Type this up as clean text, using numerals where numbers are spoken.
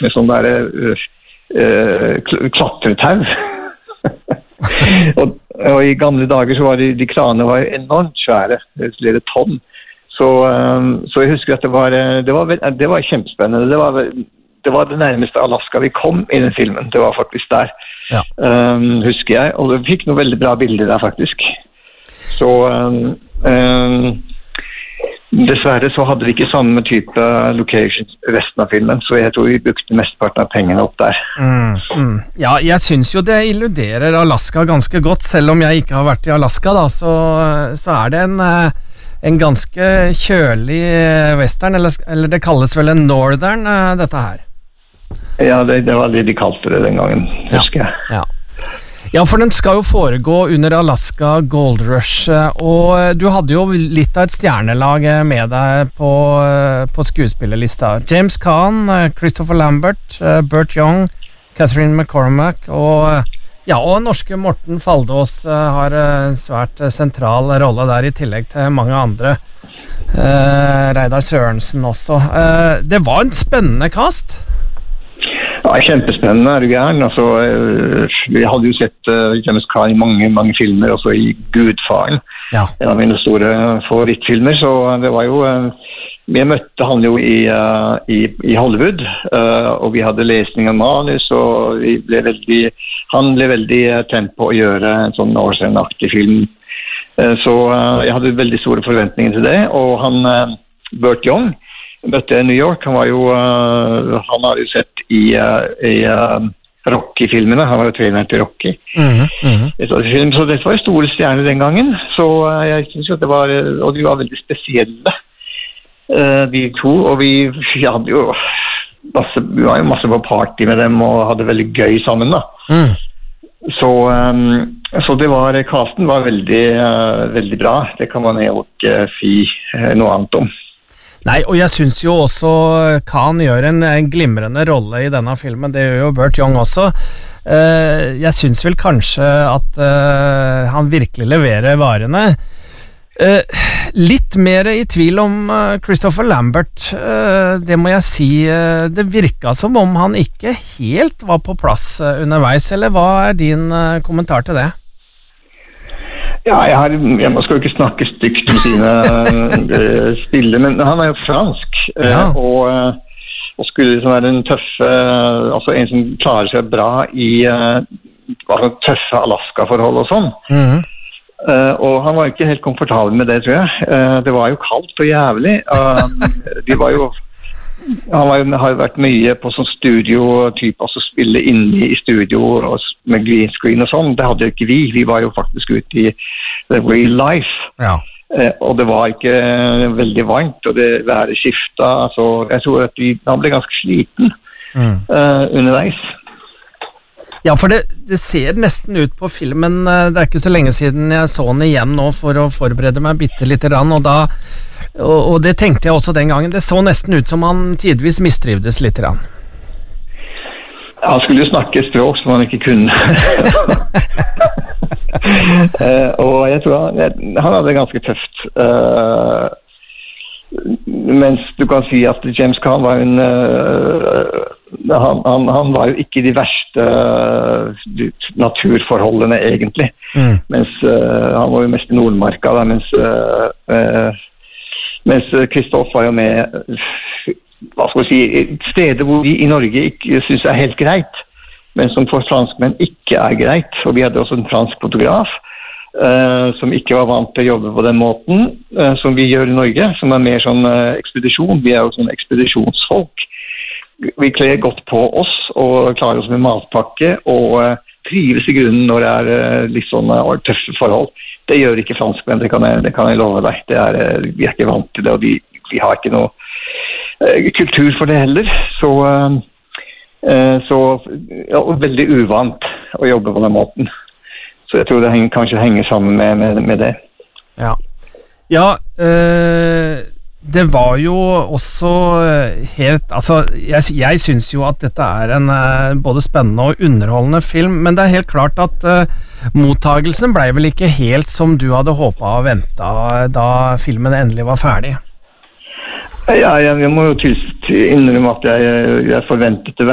med sånn der klatretau. og I gamle dager så var de kranene var enormt svære, flere tonn. Så jeg husker at det var kjempespennende. Det var det nærmeste Alaska vi kom I den filmen. Det var faktisk der, husker jeg. Og vi fikk noen veldig bra bilder der faktisk. Så dessverre så hadde vi ikke samme type locations resten av filmen, så jeg tror vi brukte mesteparten av pengene opp der. Ja, jeg synes jo det illuderer Alaska ganske godt, selv om jeg ikke har vært I Alaska da, så det en ganske kjølig western, eller det kalles vel en northern, dette her. Ja, det var det de kalte det den gangen, husker jeg. Ja, for den skal jo foregå under Alaska Gold Rush, og du hadde jo litt av et stjernelag med deg på skuespillerlista. James Caan, Christopher Lambert, Burt Young, Catherine McCormack og norske Morten Faldås har en svært sentral rolle der I tillegg til mange andre. Reidar Sørensen også. Det var en spennende cast. Ja, kjempespennende, du gæren. Altså, vi hadde jo sett James Caan I mange filmer, også I Gudfaren. En av mine store favorittfilmer, så det var jo... Vi møtte han jo I Hollywood, og vi hadde lesning av manus, og han ble veldig tent på å gjøre en sånn Northern-aktig film. Så jeg hadde veldig store forventninger til det, og han, Burt Young, møtte I New York. Han har jo sett I Rocky-filmene. Han var jo trener til Rocky. Så det var store stjerner den gangen. Så jeg synes jo at det var, og de var veldig spesielle, de to. Og vi hadde jo vi var jo masse på party med dem og hadde veldig gøy sammen da. Så det var, casten var veldig, veldig bra. Det kan man jo ikke si noe annet om. Nei, og jeg synes jo også Caan gjør en glimrende rolle I denne filmen, det gjør jo Burt Young også. Jeg synes vel kanskje at han virkelig leverer varene. Litt mer I tvil om Christopher Lambert, det må jeg si. Det virket som om han ikke helt var på plass underveis, eller hva din kommentar til det? Ja, jeg skal jo ikke snakke stygt om sine spiller, men han jo fransk, og skulle liksom være en tøffe, altså en som klarer seg bra I tøffe Alaska-forhold og sånn. Og han var ikke helt komfortabel med det, tror jeg. Det var jo kaldt og jævlig. Han har vært mye på sånn studio-type, altså spille inne I studio med green screen og sånn. Det hadde jo ikke vi. Vi var jo faktisk ute I the real life. Og det var ikke veldig varmt, og det været skiftet. Altså, jeg tror at han ble ganske sliten underveis. Ja, for det ser nesten ut på filmen, det ikke så lenge siden jeg så den igjen nå for å forberede meg bitte litt og det tenkte jeg også den gangen, det så nesten ut som han tidvis mistrivdes litt. Han skulle jo snakke språk som han ikke kunne. Og jeg tror han hadde det ganske tøft. Mens du kan si at James Caan var han var jo ikke de verste naturforholdene egentlig, mens han var jo mest I Nordmarka da, mens Christophe var jo med hva skal vi si, steder hvor vi I Norge ikke synes helt greit, men som for franskmenn ikke greit, og vi hadde også en fransk fotograf som ikke var vant til å jobbe på den måten som vi gjør I Norge, som mer sånn ekspedisjon. Vi jo sånn ekspedisjonsfolk. Vi kler godt på oss og klarer oss med matpakke og trives I grunnen når det litt sånn tøffe forhold. Det gjør ikke franskmenn, det kan jeg love deg. Vi ikke vant til det, og vi har ikke noe kultur for det heller. Så veldig uvant å jobbe på den måten. Så jeg tror det kanskje henger sammen med det. Ja, det var jo også helt, altså jeg synes jo at dette en både spennende og underholdende film, men det helt klart at mottagelsen ble vel ikke helt som du hadde håpet og ventet da filmen endelig var ferdig. Ja, jeg må jo innrømme at jeg forventet det